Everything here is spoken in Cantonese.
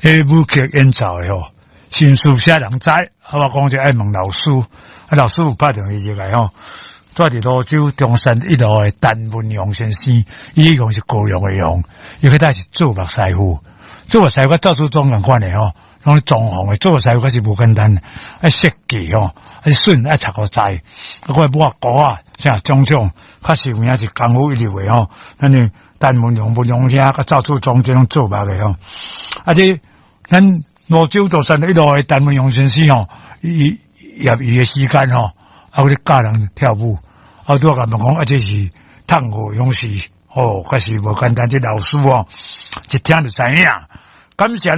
舞剧演奏的吼，新书写人知，我讲就爱问老师，老师有拍电话入来吼。住伫泸州中山一路的陈文勇先生，伊迄个是高雄的勇，伊迄搭是做目师傅，做目师傅到处种共款的吼，拢是装潢的，做目师傅可是无简单，爱设计吼，爱笋爱插个栽，我抹膏啊，啥种，确实有影是功夫一流的吼。咱你陈文勇、文勇遐，甲到处种这种做目的吼，这咱泸州中山一路的陈文勇先生吼，伊业余的时间吼。我咧教人跳舞，拄仔甲问讲，这是探火勇士，可是无简单，这老师一听就知影，感谢。